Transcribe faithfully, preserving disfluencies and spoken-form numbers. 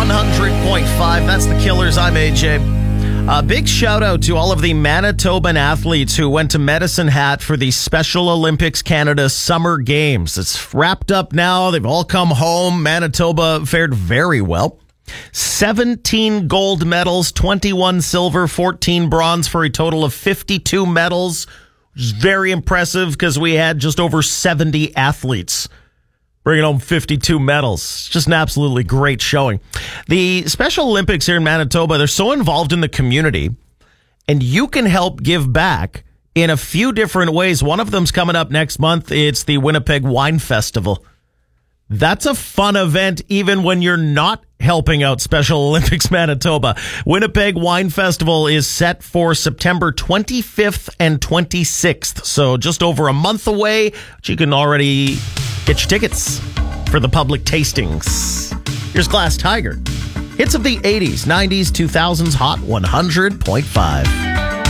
one hundred point five. That's the Killers. I'm A J. A big shout out to all of the Manitoban athletes who went to Medicine Hat for the Special Olympics Canada Summer Games. It's wrapped up now. They've all come home. Manitoba fared very well. seventeen gold medals, twenty-one silver, fourteen bronze for a total of fifty-two medals, which is very impressive because we had just over seventy athletes bringing home fifty-two medals. Just an absolutely great showing. The Special Olympics here in Manitoba, they're so involved in the community, and you can help give back in a few different ways. One of them's coming up next month. It's the Winnipeg Wine Festival. That's a fun event, even when you're not helping out Special Olympics Manitoba. Winnipeg Wine Festival is set for September twenty-fifth and twenty-sixth. So just over a month away, but you can already get your tickets for the public tastings. Here's Glass Tiger. Hits of the eighties, nineties, two thousands, Hot one hundred point five.